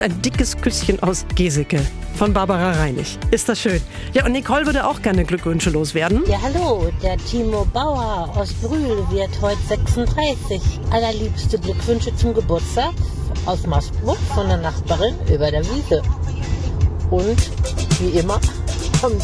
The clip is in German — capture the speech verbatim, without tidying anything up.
Ein dickes Küsschen aus Geseke von Barbara Reinig. Ist das schön? Ja, und Nicole würde auch gerne Glückwünsche loswerden. Ja, hallo, der Timo Bauer aus Brühl wird heute sechsunddreißig. Allerliebste Glückwünsche zum Geburtstag aus Masburg von der Nachbarin über der Wiese. Und wie immer